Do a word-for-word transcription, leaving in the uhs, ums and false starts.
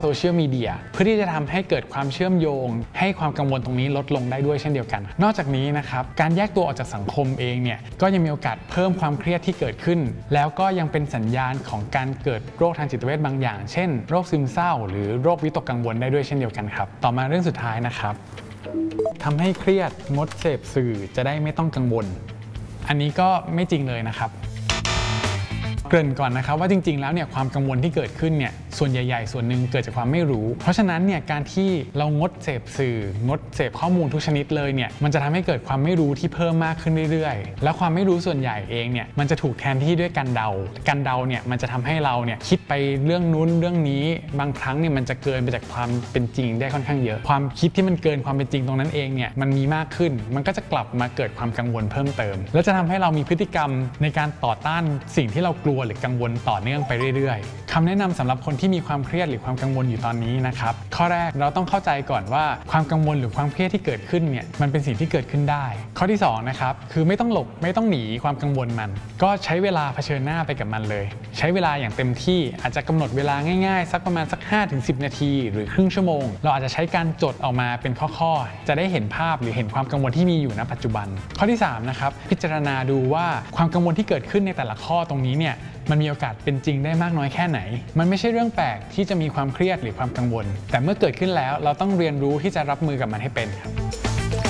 โซเชียลมีเดียเพื่อที่จะทำให้เกิดความเชื่อมโยงให้ความกังวลตรงนี้ลดลงได้ด้วยเช่นเดียวกันนอกจากนี้นะครับการแยกตัวออกจากสังคมเองเนี่ยก็ยังมีโอกาสเพิ่มความเครียดที่เกิดขึ้นแล้วก็ยังเป็นสัญญาณของการเกิดโรคทางจิตเวชบางอย่างเช่นโรคซึมเศร้าหรือโรควิตกกังวลได้ด้วยเช่นเดียวกันครับต่อมาเรื่องสุดท้ายนะครับทำให้เครียดงดเสพสื่อจะได้ไม่ต้องกังวลอันนี้ก็ไม่จริงเลยนะครับเกริ่นก่อนนะครับว่าจริงๆแล้วเนี่ยความกังวลที่เกิดขึ้นเนี่ยส่วนใหญ่ๆส่วนหนึ่งเกิดจากความไม่รู้เพราะฉะนั้นเนี่ยการที่เรางดเสพสื่องดเสพข้อมูลทุกชนิดเลยเนี่ยมันจะทำให้เกิดความไม่รู้ที่เพิ่มมากขึ้นเรื่อยๆแล้วความไม่รู้ส่วนใหญ่เองเนี่ยมันจะถูกแทนที่ด้วยการเดาการเดาเนี่ยมันจะทำให้เราเนี่ยคิดไปเรื่องนู้นเรื่องนี้บางครั้งเนี่ยมันจะเกินไปจากความเป็นจริงได้ค่อนข้างเยอะความคิดที่มันเกินความเป็นจริงตรงนั้นเองเนี่ยมันมีมากขึ้นมันก็จะกลับมาเกิดความกังวลเพิ่มเติมแล้วจะทำให้เรามีพฤติกรรมในการต่อต้านสิ่งที่เรากลัวหรือกังวลต่อเนื่องไปเรื่อยๆคำแนะนำสำหรับคนที่มีความเครียดหรือความกังวลอยู่ตอนนี้นะครับข้อแรกเราต้องเข้าใจก่อนว่าความกังวลหรือความเครียดที่เกิดขึ้นเนี่ยมันเป็นสิ่งที่เกิดขึ้นได้ข้อที่สองนะครับคือไม่ต้องหลบไม่ต้องหนีความกังวลมันก็ใช้เวลาเผชิญหน้าไปกับมันเลยใช้เวลาอย่างเต็มที่อาจจะกำหนดเวลาง่ายๆสักประมาณสัก ห้าถึงสิบ นาทีหรือครึ่งชั่วโมงเราอาจจะใช้การจดออกมาเป็นข้อๆจะได้เห็นภาพหรือเห็นความกังวลที่มีอยู่ณปัจจุบันข้อที่สามนะครับพิจารณาดูว่าความกังวลที่เกิดขึ้นในแต่ละข้อตรงนี้เนี่ยมันมีโอกาสเป็นจริงได้มากน้อยแค่ไหนมันไม่ใช่เรื่องแปลกที่จะมีความเครียดหรือความกังวลแต่เมื่อเกิดขึ้นแล้วเราต้องเรียนรู้ที่จะรับมือกับมันให้เป็นครับ